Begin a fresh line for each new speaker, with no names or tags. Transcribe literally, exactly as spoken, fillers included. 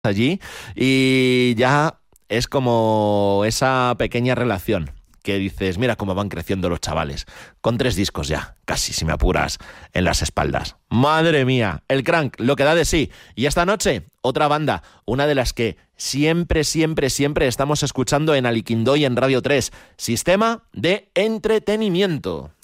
allí y ya es como esa pequeña relación que dices, mira cómo van creciendo los chavales, con tres discos ya, casi si me apuras, en las espaldas. Madre mía, el Crank, lo que da de sí. Y esta noche, otra banda, una de las que siempre, siempre, siempre estamos escuchando en Aliquindó y en Radio tres, Sistema de Entretenimiento.